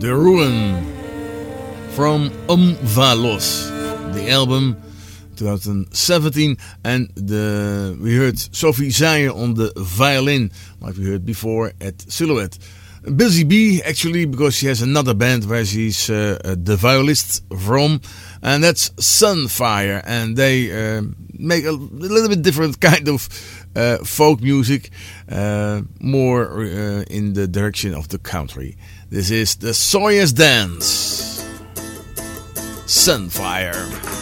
The Ruin from Valos, the album 2017, and we heard Sophie Zayer on the violin, like we heard before at Silhouette. Busy Bee, actually, because she has another band where she's the violist from, and that's Sunfire, and they make a little bit different kind of folk music, more in the direction of the country. This is the Sawyer's Dance, Sunfire.